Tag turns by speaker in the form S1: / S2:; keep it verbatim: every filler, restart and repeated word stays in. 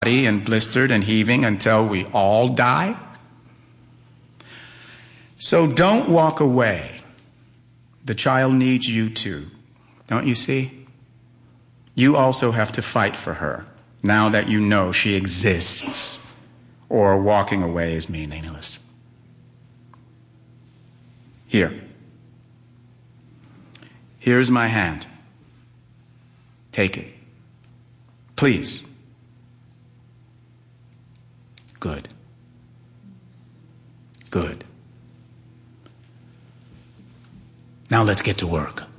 S1: and blistered and heaving until we all die? So don't walk away. The child needs you too. Don't you see? You also have to fight for her now that you know she exists, or walking away is meaningless. Here. Here's my hand. Take it. Please. Good. Good. Now let's get to work.